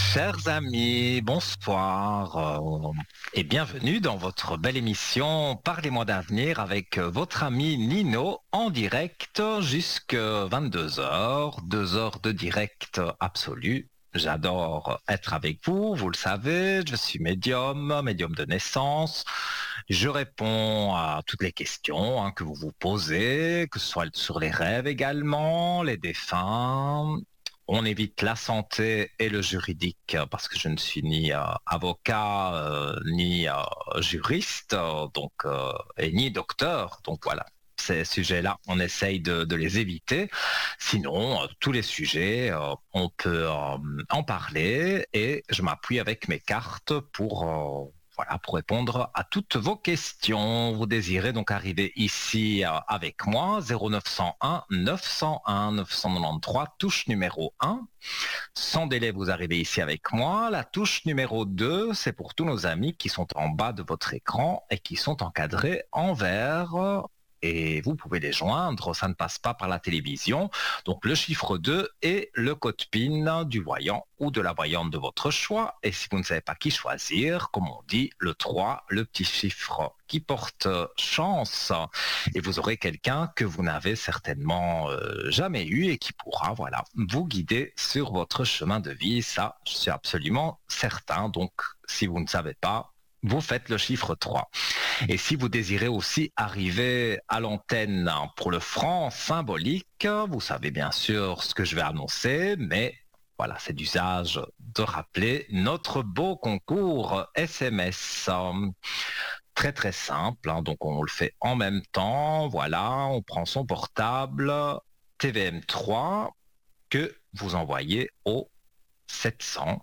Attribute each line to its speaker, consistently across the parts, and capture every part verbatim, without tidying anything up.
Speaker 1: Chers amis, bonsoir euh, et bienvenue dans votre belle émission Parlez-moi d'avenir avec euh, votre ami Nino en direct jusqu'à vingt-deux heures, deux heures de direct absolu. J'adore être avec vous, vous le savez, je suis médium, médium de naissance. Je réponds à toutes les questions hein, que vous vous posez, que ce soit sur les rêves également, les défunts. On évite la santé et le juridique euh, parce que je ne suis ni euh, avocat euh, ni euh, juriste euh, donc euh, et ni docteur. Donc voilà, ces sujets-là, on essaye de, de les éviter. Sinon, euh, tous les sujets, euh, on peut euh, en parler et je m'appuie avec mes cartes pour euh, voilà, pour répondre à toutes vos questions. Vous désirez donc arriver ici euh, avec moi, zéro neuf cent un neuf cent un neuf cent quatre-vingt-treize, touche numéro un. Sans délai, vous arrivez ici avec moi. La touche numéro deux, c'est pour tous nos amis qui sont en bas de votre écran et qui sont encadrés en vert. Et vous pouvez les joindre, ça ne passe pas par la télévision. Donc le chiffre deux est le code PIN du voyant ou de la voyante de votre choix. Et si vous ne savez pas qui choisir, comme on dit, le trois, le petit chiffre qui porte chance. Et vous aurez quelqu'un que vous n'avez certainement euh, jamais eu et qui pourra voilà, vous guider sur votre chemin de vie. Ça, je suis absolument certain. Donc si vous ne savez pas, vous faites le chiffre trois. Et si vous désirez aussi arriver à l'antenne pour le franc symbolique, vous savez bien sûr ce que je vais annoncer, mais voilà, c'est d'usage de rappeler notre beau concours S M S. Très très simple, hein, donc on le fait en même temps, voilà, on prend son portable T V M trois que vous envoyez au sept cents.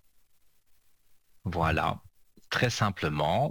Speaker 1: Voilà, très simplement.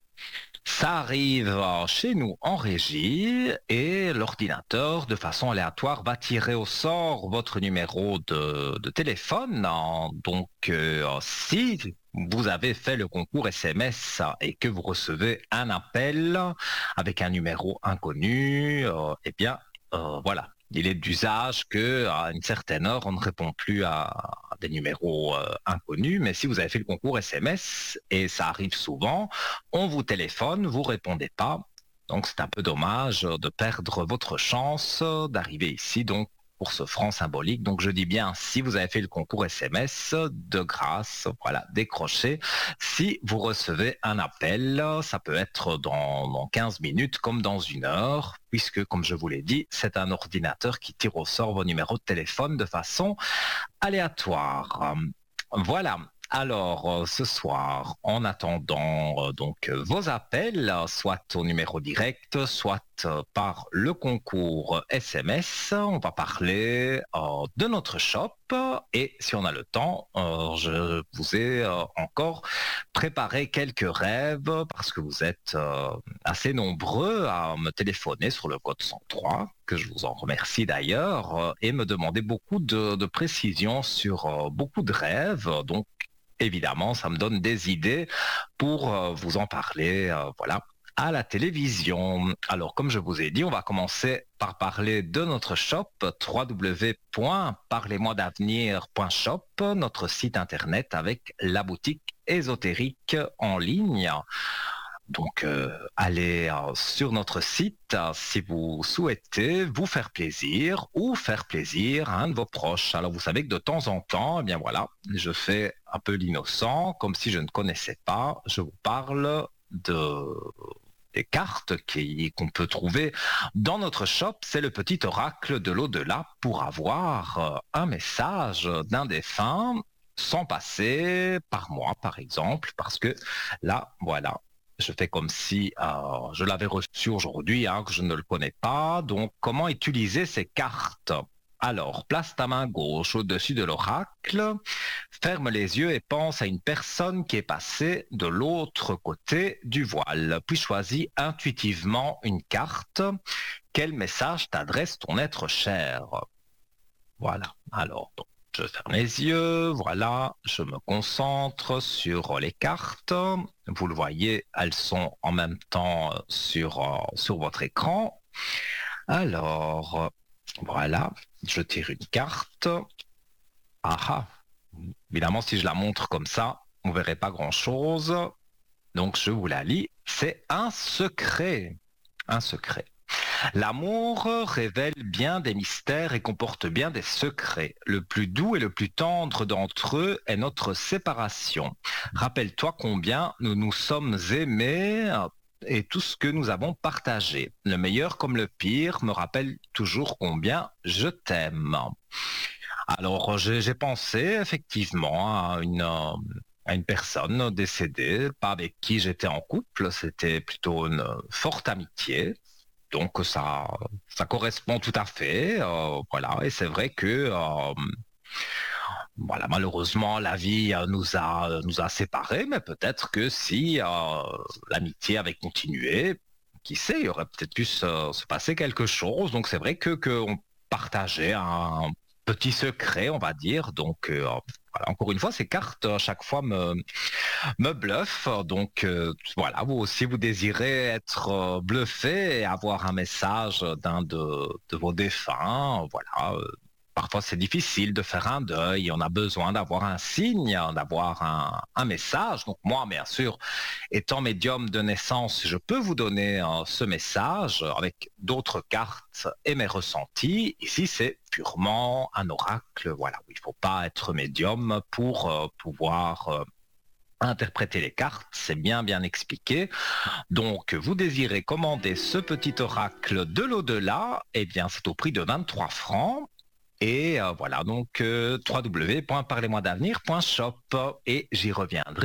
Speaker 1: Ça arrive chez nous en régie et l'ordinateur, de façon aléatoire, va tirer au sort votre numéro de, de téléphone. Donc, euh, si vous avez fait le concours S M S et que vous recevez un appel avec un numéro inconnu, euh, eh bien, euh, voilà. Il est d'usage qu'à une certaine heure, on ne répond plus à, à des numéros euh, inconnus. Mais si vous avez fait le concours S M S, et ça arrive souvent, on vous téléphone, vous répondez pas. Donc c'est un peu dommage de perdre votre chance d'arriver ici donc pour ce franc symbolique. Donc je dis bien, si vous avez fait le concours S M S, de grâce, voilà, décrochez. Si vous recevez un appel, ça peut être dans, dans quinze minutes comme dans une heure, puisque comme je vous l'ai dit, c'est un ordinateur qui tire au sort vos numéros de téléphone de façon aléatoire. Voilà. Alors, euh, ce soir, en attendant euh, donc euh, vos appels, euh, soit au numéro direct, soit euh, par le concours S M S, on va parler euh, de notre shop et si on a le temps, euh, je vous ai euh, encore préparé quelques rêves parce que vous êtes euh, assez nombreux à me téléphoner sur le code cent trois, que je vous en remercie d'ailleurs, euh, et me demander beaucoup de, de précisions sur euh, beaucoup de rêves. Donc, évidemment, ça me donne des idées pour euh, vous en parler, euh, voilà, à la télévision. Alors, comme je vous ai dit, on va commencer par parler de notre shop, w w w point parlez moi d'avenir point shop, notre site internet avec la boutique ésotérique en ligne. Donc, euh, allez euh, sur notre site euh, si vous souhaitez vous faire plaisir ou faire plaisir à un de vos proches. Alors, vous savez que de temps en temps, eh bien voilà, je fais un peu l'innocent, comme si je ne connaissais pas. Je vous parle de des cartes qui- qu'on peut trouver dans notre shop. C'est le petit oracle de l'au-delà pour avoir euh, un message d'un défunt sans passer par moi, par exemple, parce que là, voilà, je fais comme si euh, je l'avais reçu aujourd'hui, hein, que je ne le connais pas. Donc, comment utiliser ces cartes? Alors, place ta main gauche au-dessus de l'oracle, ferme les yeux et pense à une personne qui est passée de l'autre côté du voile, puis choisis intuitivement une carte. Quel message t'adresse ton être cher? Voilà, alors, donc, je ferme les yeux, voilà, je me concentre sur les cartes. Vous le voyez, elles sont en même temps sur, euh, sur votre écran. Alors, voilà, je tire une carte. Ah ah, Évidemment, si je la montre comme ça, on ne verrait pas grand-chose. Donc, je vous la lis. C'est un secret. Un secret. L'amour révèle bien des mystères et comporte bien des secrets. Le plus doux et le plus tendre d'entre eux est notre séparation. Rappelle-toi combien nous nous sommes aimés et tout ce que nous avons partagé. Le meilleur comme le pire me rappelle toujours combien je t'aime. Alors, j'ai, j'ai pensé effectivement à une, à une personne décédée, pas avec qui j'étais en couple, c'était plutôt une forte amitié. Donc ça, ça correspond tout à fait, euh, voilà. Et c'est vrai que, euh, voilà, malheureusement, la vie euh, nous a nous a séparés, mais peut-être que si euh, l'amitié avait continué, qui sait, il y aurait peut-être pu se, se passer quelque chose. Donc c'est vrai que qu'on partageait un petit secret, on va dire. Donc euh, voilà, encore une fois, ces cartes à chaque fois me me bluffe. Donc euh, voilà, vous aussi vous désirez être euh, bluffé et avoir un message d'un de, de vos défunts. Voilà. euh, Parfois c'est difficile de faire un deuil, on a besoin d'avoir un signe, d'avoir un, un message. Donc moi, bien sûr, étant médium de naissance, je peux vous donner euh, ce message avec d'autres cartes et mes ressentis. Ici, c'est purement un oracle. Voilà, il ne faut pas être médium pour euh, pouvoir euh, interpréter les cartes, c'est bien bien expliqué. Donc, vous désirez commander ce petit oracle de l'au-delà, eh bien, c'est au prix de vingt-trois francs. Et euh, voilà, donc euh, w w w point parlez moi d'avenir point shop et j'y reviendrai